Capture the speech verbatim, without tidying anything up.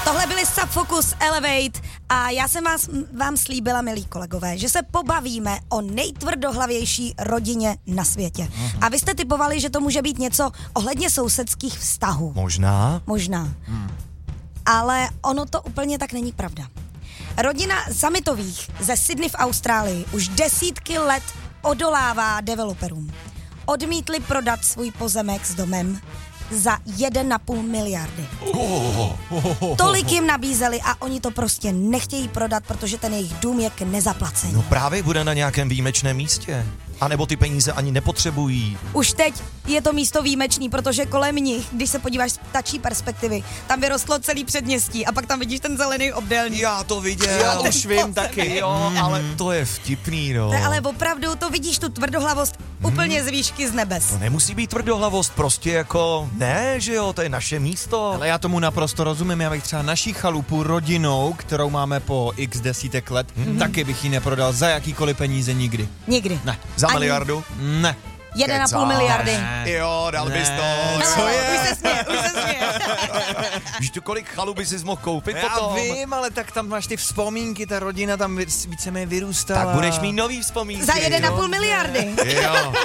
Tohle byly Subfocus Elevate a já jsem vás, vám slíbila, milí kolegové, že se pobavíme o nejtvrdohlavější rodině na světě. Aha. A vy jste typovali, že to může být něco ohledně sousedských vztahů. Možná. Možná. Hmm. Ale ono to úplně tak není pravda. Rodina Summitových ze Sydney v Austrálii už desítky let odolává developerům. Odmítli prodat svůj pozemek s domem za jeden a půl miliardy. Oh, oh, oh, Tolik jim nabízeli a oni to prostě nechtějí prodat, protože ten jejich dům je k nezaplacení. No právě bude na nějakém výjimečném místě. A nebo ty peníze ani nepotřebují. Už teď je to místo výjimečný, protože kolem nich, když se podíváš z ptačí perspektivy, tam vyrostlo celý předměstí a pak tam vidíš ten zelený obdélník. Já to viděl. Já už vím taky. Jo, ale to je vtipný, no. Ne, ale opravdu to vidíš tu tvrdohlavost úplně z výšky z nebes. To nemusí být tvrdohlavost, prostě jako, ne, že jo, to je naše místo. Ale já tomu naprosto rozumím, já bych třeba naší chalupu rodinou, kterou máme po x desítek let, mm-hmm. taky bych ji neprodal za jakýkoliv peníze nikdy. Nikdy. Ne. Za Ani- miliardu? Ne. Jeden a půl miliardy. Ne. Jo, dal bys to. Ne. Co Ale je? Už se směje, už se směje. Víš tu, kolik chalup by si mohl koupit Já potom? vím, ale tak tam máš ty vzpomínky, ta rodina tam víceméně vyrůstala. Tak budeš mít nový vzpomínky. Za jeden a jo? půl miliardy. Jo.